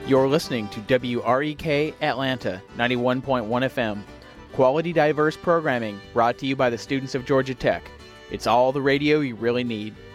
You're listening to WREK Atlanta 91.1 FM. Quality, diverse programming brought to you by the students of Georgia Tech. It's all the radio you really need.